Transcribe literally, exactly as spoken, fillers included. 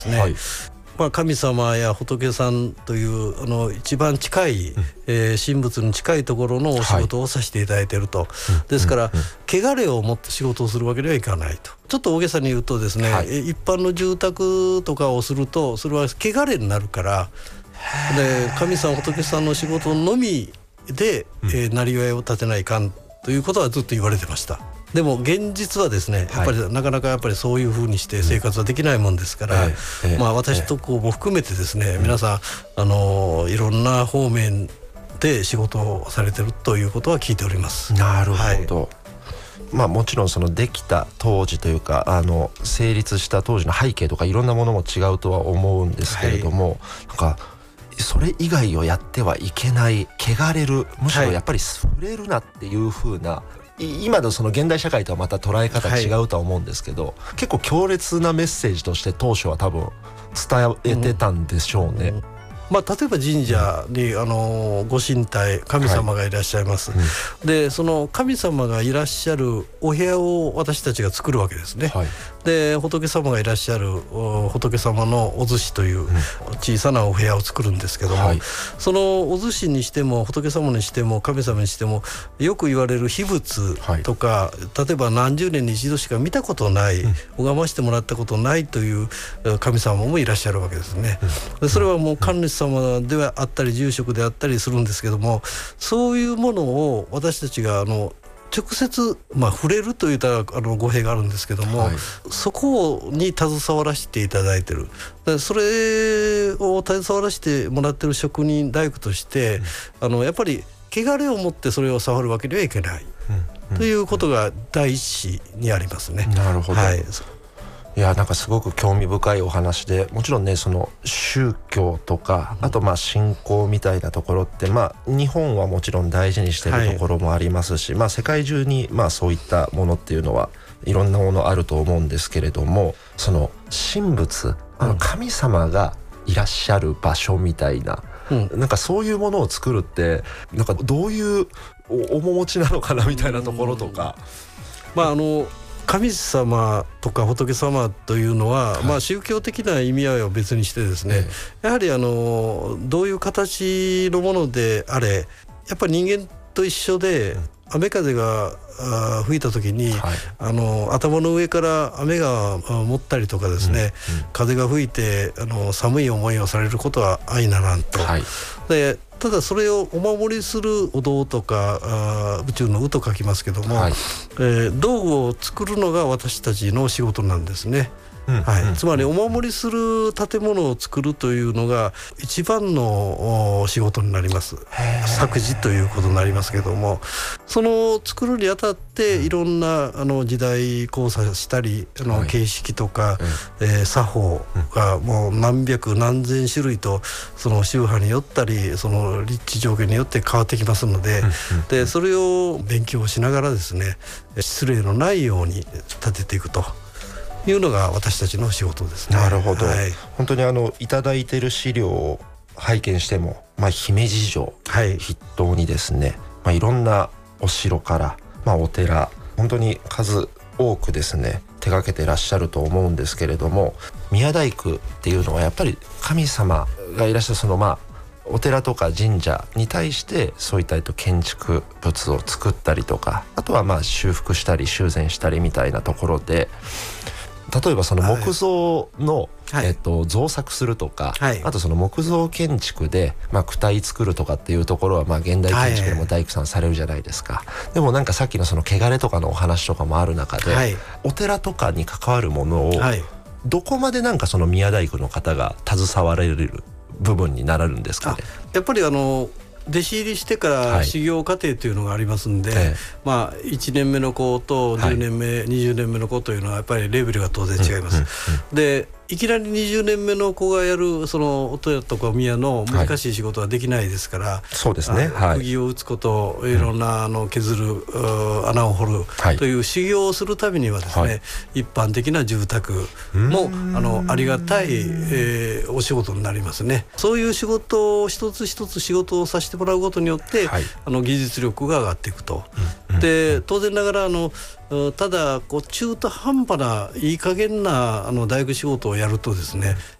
ね。 はい。 まあ、神様や仏さんというあの一番近い、うんえー、神仏に近いところのお仕事をさせていただいていると、はい、ですから、うんうん、汚れを持って仕事をするわけにはいかないと。ちょっと大げさに言うとですね、はい、一般の住宅とかをするとそれは汚れになるからで神様仏さんの仕事のみで、うんえー、なりわいを立てないかんということはずっと言われてました。でも現実はですねやっぱり、はい、なかなかやっぱりそういうふうにして生活はできないもんですから、うんええまあ、私とこうも含めてですね、ええ、皆さんあのいろんな方面で仕事をされてるということは聞いております。 なるほど、はいまあ、もちろんそのできた当時というかあの成立した当時の背景とかいろんなものも違うとは思うんですけれども、はい、なんかそれ以外をやってはいけない汚れるむしろやっぱり触れるなっていう風な、はい今のその現代社会とはまた捉え方違うとは思うんですけど、はい、結構強烈なメッセージとして当初は多分伝えてたんでしょうね、うんうんまあ、例えば神社に、うん、あのご神体神様がいらっしゃいます、はいうん、でその神様がいらっしゃるお部屋を私たちが作るわけですね、はい、で仏様がいらっしゃる仏様のお寿司という小さなお部屋を作るんですけども、はい、そのお寿司にしても仏様にしても神様にしてもよく言われる秘仏とか、はい、例えば何十年に一度しか見たことない、うん、拝ましてもらったことないという神様もいらっしゃるわけですね、うん、でそれはもう神主様ではあったり住職であったりするんですけどもそういうものを私たちがあの直接、まあ、触れるといったあの語弊があるんですけども、はい、そこに携わらせていただいているでそれを携わらせてもらっている職人大工として、うん、あのやっぱり汚れを持ってそれを触るわけにはいけない、うん、ということが第一にありますね。 なるほど、 はいいやなんかすごく興味深いお話でもちろんねその宗教とかあとまあ信仰みたいなところってまあ日本はもちろん大事にしてるところもありますし、はい、まあ世界中にまあそういったものっていうのはいろんなものあると思うんですけれどもその神仏あの神様がいらっしゃる場所みたいな、うん、なんかそういうものを作るってなんかどういう面持ちなのかなみたいなところとか、 まああの神様とか仏様というのは、はいまあ、宗教的な意味合いを別にしてですね、ええ、やはりあのどういう形のものであれやっぱり人間と一緒で、うん、雨風が吹いた時に、はい、あの頭の上から雨が持ったりとかですね、うんうん、風が吹いてあの寒い思いをされることは相ならんと、はい、でただそれをお守りするお堂とかあ宇宙の宇と書きますけども、はいえー、道具を作るのが私たちの仕事なんですね。うんはいうん、つまりお守りする建物を作るというのが一番の仕事になります。作事ということになりますけどもその作るにあたっていろんなあの時代交差したりあの形式とか、はいえー、作法がもう何百何千種類とその宗派によったりその立地条件によって変わってきますので、でそれを勉強しながらですね失礼のないように立てていくというのが私たちの仕事ですね。 なるほど、はい、本当にあのいただいている資料を拝見しても、まあ、姫路城筆頭にですね、まあ、いろんなお城から、まあ、お寺本当に数多くですね手掛けてらっしゃると思うんですけれども宮大工っていうのはやっぱり神様がいらっしゃるそのまあお寺とか神社に対してそういった建築物を作ったりとかあとはまあ修復したり修繕したりみたいなところで例えばその木造の、はいえっと、造作するとか、はい、あとその木造建築で、まあ、躯体作るとかっていうところは、まあ、現代建築でも大工さんされるじゃないですか、はい、でもなんかさっきのその汚れとかのお話とかもある中で、はい、お寺とかに関わるものを、はい、どこまでなんかその宮大工の方が携われる部分になるんですかね。 やっぱりあの弟子入りしてから修行過程というのがありますんで、はいええまあ、いちねんめの子とじゅうねんめ、はい、にじゅうねんめの子というのはやっぱりレベルが当然違います、うんうんうん、でいきなりにじゅうねんめの子がやるそのお寺とか宮の難しい仕事はできないですから、はい、 そうですね、 はい、釘を打つこといろんなあの削る、うん、穴を掘る、はい、という修行をするためにはですね、はい、一般的な住宅もあのありがたい、えー、お仕事になりますね。そういう仕事を一つ一つ仕事をさせてもらうことによって、はい、あの技術力が上がっていくと、うん、で当然ながらあのただこう中途半端ないい加減なあの大工仕事をやるとですね、